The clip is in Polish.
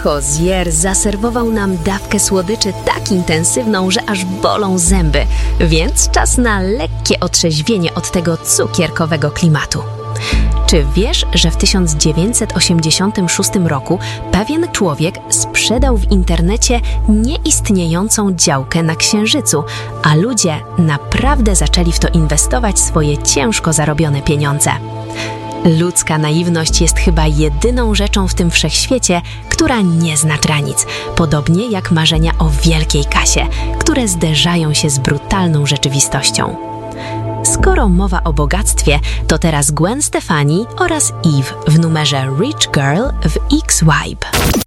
Hozier zaserwował nam dawkę słodyczy tak intensywną, że aż bolą zęby, więc czas na lekkie otrzeźwienie od tego cukierkowego klimatu. Czy wiesz, że w 1986 roku pewien człowiek sprzedał w internecie nieistniejącą działkę na Księżycu, a ludzie naprawdę zaczęli w to inwestować swoje ciężko zarobione pieniądze? Ludzka naiwność jest chyba jedyną rzeczą w tym wszechświecie, która nie zna granic, podobnie jak marzenia o wielkiej kasie, które zderzają się z brutalną rzeczywistością. Skoro mowa o bogactwie, to teraz Gwen Stefani oraz Eve w numerze Rich Girl w X-Vibe.